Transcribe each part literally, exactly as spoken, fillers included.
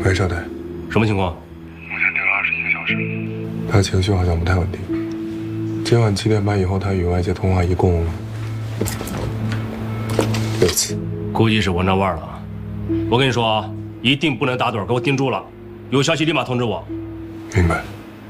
喂，少队， 什么情况？ 目前盯了二十一个小时，他情绪好像不太稳定。今晚七点半以后，他与外界通话一共六次， 估计是闻着味儿了。我跟你说啊，一定不能打盹，给我盯住了，有消息立马通知我。 明白。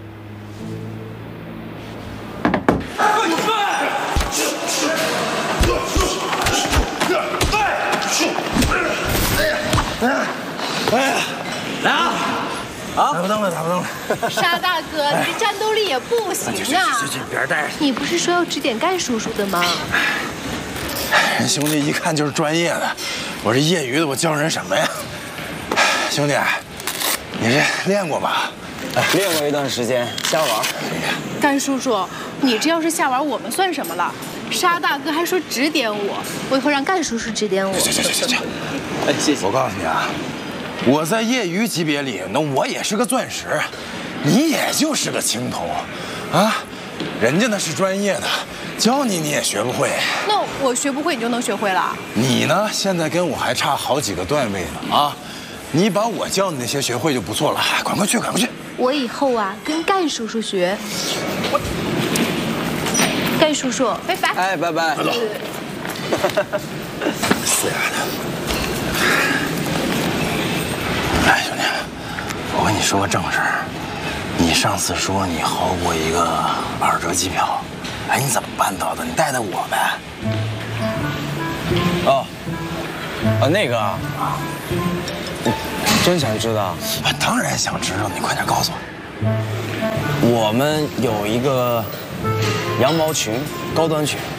哎呀，来啊！啊，打不动了，打不动了。 沙大哥，你这战斗力也不行啊！ 去去去，边待着。 你不是说要指点盖叔叔的吗？ 人兄弟一看就是专业的，我这业余的，我教人什么呀？兄弟，你这练过吧？ 练过一段时间，瞎玩。 盖叔叔，你这要是瞎玩，我们算什么了？沙大哥还说指点我，我以后让盖叔叔指点我。 行行行行， 哎，谢谢。 我告诉你啊。 我在业余级别里，那我也是个钻石，你也就是个青铜，啊，人家那是专业的，教你你也学不会。 那我学不会，你就能学会了？ 你呢，现在跟我还差好几个段位呢啊！你把我教你那些学会就不错了，赶快去，赶快去！ 我以后啊，跟盖叔叔学。我，盖叔叔，拜拜。 哎，拜拜。 走。死丫的！ 哎，兄弟，我跟你说个正事儿。你上次说你薅过一个二折机票，哎，你怎么办到的？你带带我呗。 哦，啊，那个啊，你真想知道？ 我当然想知道，你快点告诉我。 我们有一个羊毛裙，高端裙，